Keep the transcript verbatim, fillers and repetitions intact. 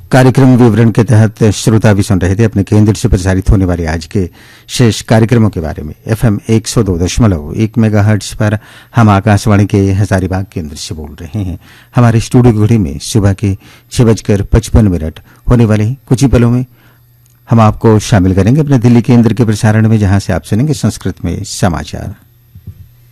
कार्यक्रम विवरण के तहत श्रोता भी सुन रहे थे अपने केंद्र से प्रसारित होने वाले आज के शेष कार्यक्रमों के बारे में। एफएम एक सौ दो दशमलव एक मेगाहर्ट्ज पर हम आकाशवाणी के हजारीबाग केंद्र से बोल रहे हैं। हमारे स्टूडियो की घड़ी में सुबह के छह बजकर पचपन मिनट होने वाले कुछ ही पलों में हम आपको शामिल करेंगे अपने दिल्ली केंद्र के प्रसारण में, जहां से आप सुनेंगे संस्कृत में समाचार।